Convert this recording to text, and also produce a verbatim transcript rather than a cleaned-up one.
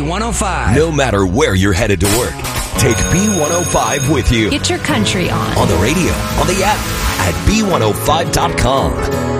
one oh five. No matter where you're headed to work, take B one oh five with you. Get your country on. On the radio, on the app, at B one oh five dot com.